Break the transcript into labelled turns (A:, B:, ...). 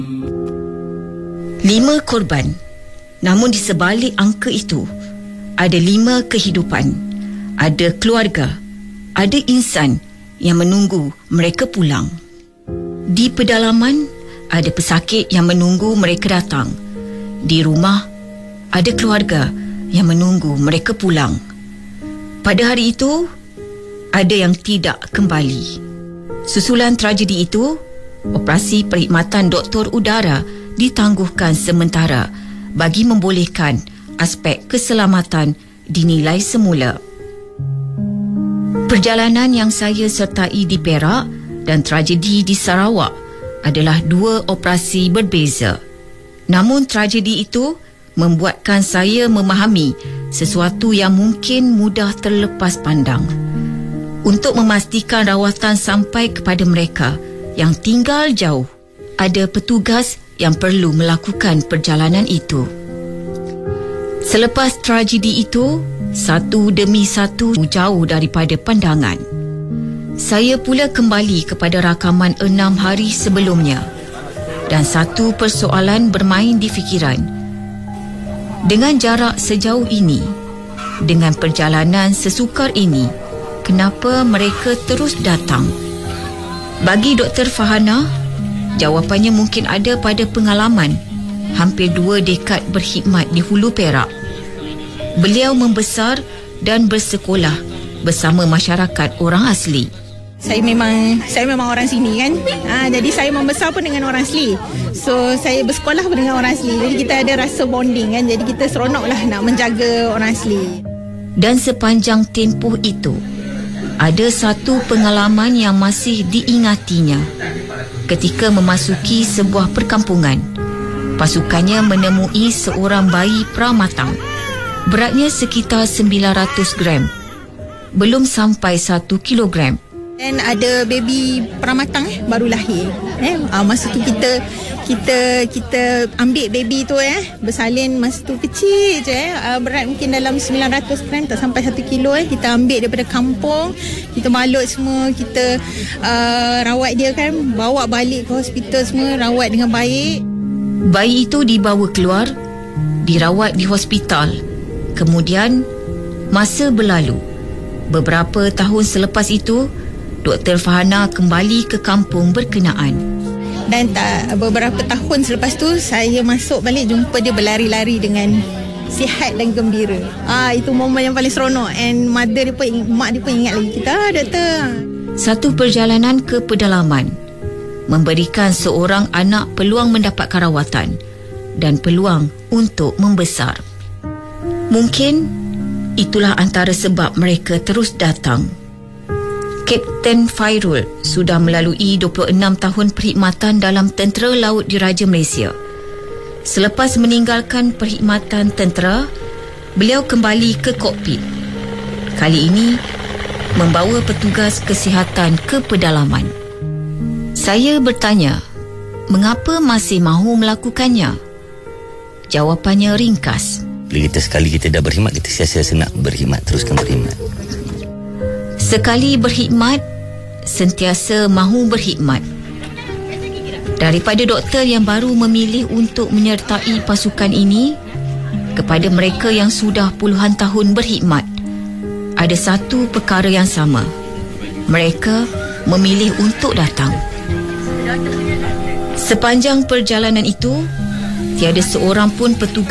A: 5 korban. Namun di sebalik angka itu, ada 5 kehidupan. Ada keluarga, ada insan yang menunggu mereka pulang. Di pedalaman, ada pesakit yang menunggu mereka datang. Di rumah, ada keluarga yang menunggu mereka pulang. Pada hari itu, ada yang tidak kembali. Susulan tragedi itu, operasi perkhidmatan doktor udara ditangguhkan sementara bagi membolehkan aspek keselamatan dinilai semula. Perjalanan yang saya sertai di Perak dan tragedi di Sarawak adalah 2 operasi berbeza. Namun tragedi itu membuatkan saya memahami sesuatu yang mungkin mudah terlepas pandang. Untuk memastikan rawatan sampai kepada mereka yang tinggal jauh, ada petugas yang perlu melakukan perjalanan itu. Selepas tragedi itu, satu demi satu jauh daripada pandangan. Saya pula kembali kepada rakaman 6 hari sebelumnya dan satu persoalan bermain di fikiran. Dengan jarak sejauh ini, dengan perjalanan sesukar ini, kenapa mereka terus datang? Bagi Dr. Farhana, jawapannya mungkin ada pada pengalaman hampir 2 dekad berkhidmat di Hulu Perak. Beliau membesar dan bersekolah bersama masyarakat orang asli.
B: Saya memang orang sini kan. Jadi saya membesar pun dengan orang asli. So saya bersekolah pun dengan orang asli. Jadi kita ada rasa bonding kan. Jadi kita seronoklah nak menjaga orang asli.
A: Dan sepanjang tempoh itu, ada satu pengalaman yang masih diingatinya. Ketika memasuki sebuah perkampungan, pasukannya menemui seorang bayi pramatang. Beratnya sekitar 900 gram. Belum sampai 1 kilogram.
B: Dan ada baby pramatang baru lahir. Masa tu kita ambil baby tu bersalin masa tu kecil je berat mungkin dalam 900 gram, tak sampai 1 kilo kita ambil daripada kampung, kita balut semua, kita rawat dia kan, bawa balik ke hospital semua, rawat dengan baik.
A: Bayi itu dibawa keluar, dirawat di hospital. Kemudian masa berlalu. Beberapa tahun selepas itu, Dr. Farhana kembali ke kampung berkenaan.
B: Dan beberapa tahun selepas tu saya masuk balik, jumpa dia berlari-lari dengan sihat dan gembira. Itu momen yang paling seronok. And mak dia pun ingat lagi kita, doktor.
A: Satu perjalanan ke pedalaman memberikan seorang anak peluang mendapatkan rawatan dan peluang untuk membesar. Mungkin itulah antara sebab mereka terus datang. Kapten Fairul sudah melalui 26 tahun perkhidmatan dalam Tentera Laut Diraja Malaysia. Selepas meninggalkan perkhidmatan tentera, beliau kembali ke kokpit. Kali ini, membawa petugas kesihatan ke pedalaman. Saya bertanya, mengapa masih mahu melakukannya? Jawapannya ringkas.
C: Bila sekali kita dah berkhidmat, kita siasa nak berkhidmat, teruskan berkhidmat.
A: Sekali berkhidmat, sentiasa mahu berkhidmat. Daripada doktor yang baru memilih untuk menyertai pasukan ini, kepada mereka yang sudah puluhan tahun berkhidmat, ada satu perkara yang sama. Mereka memilih untuk datang. Sepanjang perjalanan itu, tiada seorang pun petugas